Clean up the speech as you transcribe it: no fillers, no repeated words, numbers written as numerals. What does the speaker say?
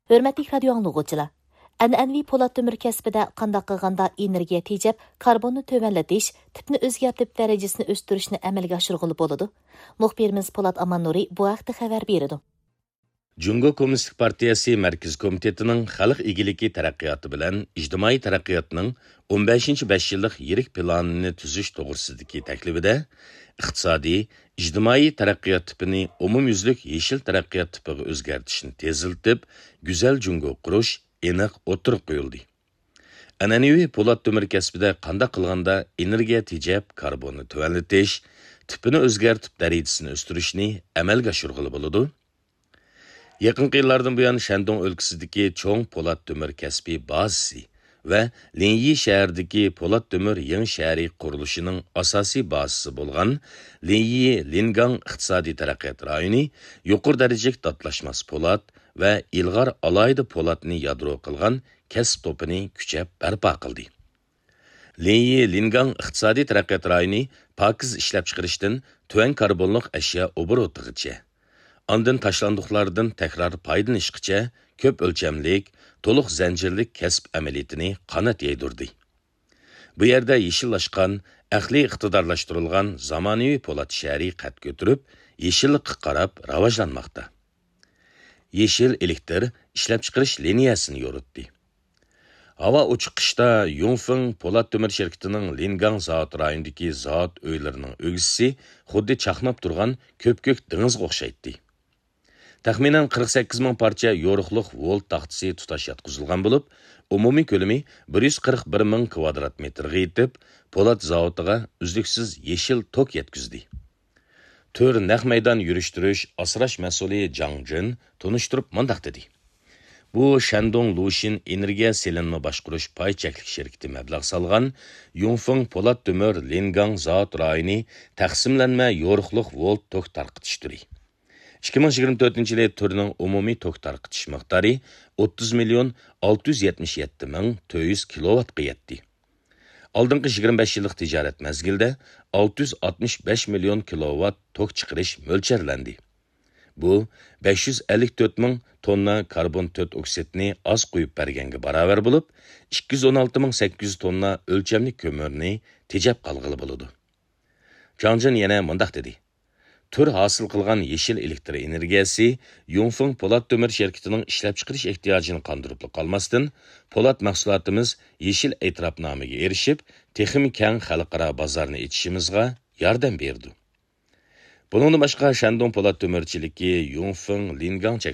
Hörmətli radio anlıqçılar, an'anaviy po'lat temir kasbida qandaq qilganda energiya tejab, karbonni tövənlətish, tipni o'zgartib darajasini o'stirishni amalga oshirg'ili bo'ladi. Muxbirimiz Po'lat Amannuri bu haqda xabar berdi. Jungo Kommunistik Partiyasi Mərkəz Komitetining Xalq igiligi taraqqiyoti bilan ijtimoiy taraqqiyotning 15-5 yillik yirik planini tuzish to'g'risidagi taklifida iqtisodiy, ijtimoiy taraqqiyot tipini umumyuzlik yeshil taraqqiyot tipiga o'zgartishni teziltib, go'zal jungo qurish aniq o'tirib qo'yildi. An'anaviy po'lat temir kasbida qanday qilganda energiya tejab, karbonni tuvallatish, tipini o'zgartib darajasini o'stirishni amalga oshirg'ili bo'ladi. Yaqinqi yillardan buyon Shandong o'lkasidagi cho'ng po'lat temir kasbi bazasi va Linyi shahridagi po'lat temir yangi shahri qurilishining asosiy bazasi bo'lgan Linyi Lingang iqtisodiy taraqqiyot rayoni yuqori darajalik datlashmas po'lat va ilg'or alayda po'latni yadro qilgan kasb to'pini kuchab barpo qildi. Linyi Lingang iqtisodiy taraqqiyot rayoni pokiz ishlab chiqarishdan tuvan karbonliq ashyo oborotigacha Andın taşlandıqlardan tekrar paydalanışqıcha köp ölçemlik, to'liq zanjirlik kasb amaliyatini qanat yeydurdi. Bu yerda yeshillaşqan, aqliy iqtidorlashtirilgan zamonaviy po'lat shahri qad ko'tarib, yeshillikqa qarab rivojlanmoqda. Yeshil elektr ishlab chiqarish liniyasini yo'ritdi. Havo ochiq qishda Yongfeng po'lat temir shirkatining Lingang zavod rayonidagi zavod uylarining o'g'isi xuddi chaqnab turgan ko'p-ko'k dengizga o'xshaydi. Taxminan 48 ming parcha yo'riqliq volt taxtasi tutash yotqizilgan bo'lib, umumiy ko'lami 141 ming kvadrat metrga yetib, po'lat zavodiga uzluksiz yeshil tok yetkizdi. To'r naq maydon yurishtirish asrash mas'uli Jang Jin tunishtirib mundaq dedi. Bu Shandong Lushin energiya selinma boshqarish pay cheklik shirkati mablag' solgan Yongfeng po'lat temir Lingang zavod rayoni taqsimlanma yo'riqliq volt tok tarqitish turi. 2024 yılı türünün umumi tok tarqitish miqdori 30 milyon 677 ming 400 kilowattga yetdi. Oldingi 25 yillik tijorat mezgilda 665 milyon kilowatt tok chiqarish mo'ljallanadi. Bu 554 ming tonna karbon oksidini az qo'yib berganga barobar bo'lib, 216 ming 800 tonna o'lchamli ko'mirni tejab qolg'ili bo'ladi. Janjin yana mundaq dedi. Tür hasıl qilgan yeshil elektr energiyasi Yongfeng po'lat temir shirkatining ishlab chiqarish ehtiyojini qondirib qolmasdan, po'lat mahsulotimiz yeshil e'tirofnomaga erishib, texnik keng xalqaro bozorni ochishimizga yordam berdi. Bundan boshqa Shandong po'lat temirchiligi Yongfeng Lingang